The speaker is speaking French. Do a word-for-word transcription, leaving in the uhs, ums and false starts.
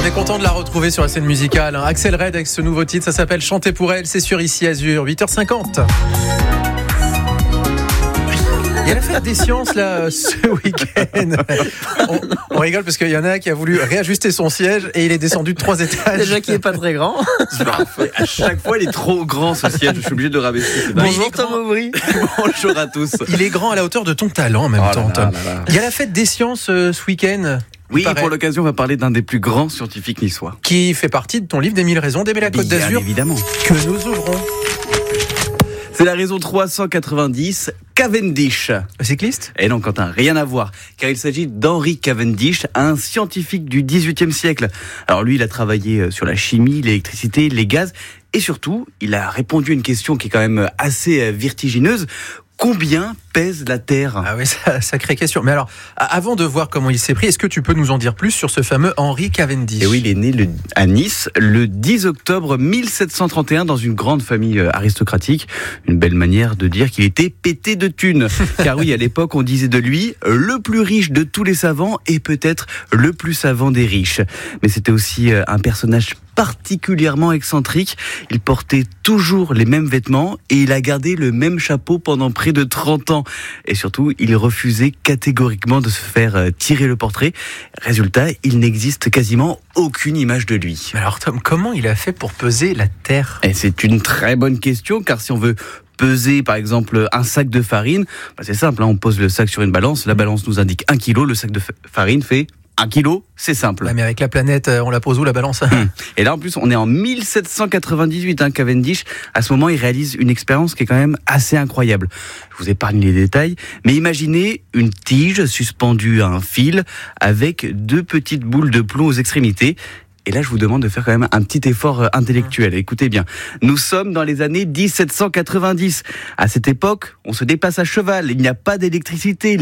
est content de la retrouver sur la scène musicale. hein. Axel Red avec ce nouveau titre, ça s'appelle Chanter pour elle, c'est sur Ici Azur, huit heures cinquante. Il y a la fête des sciences là ce week-end. On, on rigole parce qu'il y en a qui a voulu réajuster son siège et il est descendu de trois étages. Déjà qui est pas très grand. À chaque fois, il est trop grand ce siège. Je suis obligé de le rabaisser. C'est dingue. Bonjour Tom Aubry. Bonjour à tous. Il est grand à la hauteur de ton talent en même Oh là temps, là Tom. là là. Il y a la fête des sciences euh, ce week-end. Oui, paraît, pour l'occasion, on va parler d'un des plus grands scientifiques niçois. qui fait partie de ton livre des mille raisons d'aimer la Côte Bien d'Azur évidemment. que nous ouvrons. C'est la raison trois cent quatre-vingt-dix, Cavendish. Cycliste ? Et non, Quentin, rien à voir, car il s'agit d'Henry Cavendish, un scientifique du dix-huitième siècle. Alors lui, il a travaillé sur la chimie, l'électricité, les gaz, et surtout, il a répondu à une question qui est quand même assez vertigineuse. Combien pèse la Terre ? Ah oui, ça, sacrée question. Mais alors, avant de voir comment il s'est pris, est-ce que tu peux nous en dire plus sur ce fameux Henry Cavendish ? Et oui, il est né le, à Nice le dix octobre mille sept cent trente et un dans une grande famille aristocratique. Une belle manière de dire qu'il était pété de thunes. Car oui, à l'époque, on disait de lui le plus riche de tous les savants et peut-être le plus savant des riches. Mais c'était aussi un personnage particulièrement excentrique. Il portait toujours les mêmes vêtements et il a gardé le même chapeau pendant près de trente ans. Et surtout, il refusait catégoriquement de se faire tirer le portrait. Résultat, il n'existe quasiment aucune image de lui. Mais alors Tom, comment il a fait pour peser la Terre ? Et c'est une très bonne question, car si on veut peser par exemple un sac de farine, bah c'est simple, hein, on pose le sac sur une balance, la balance nous indique un kilo, le sac de farine fait un kilo, c'est simple. Ouais, mais avec la planète, on la pose où la balance ? Et là en plus on est en mille sept cent quatre-vingt-dix-huit, hein, Cavendish, à ce moment il réalise une expérience qui est quand même assez incroyable. Je vous épargne les détails, mais imaginez une tige suspendue à un fil avec deux petites boules de plomb aux extrémités. Et là, je vous demande de faire quand même un petit effort intellectuel. Écoutez bien, nous sommes dans les années mille sept cent quatre-vingt-dix. À cette époque, on se déplace à cheval, il n'y a pas d'électricité.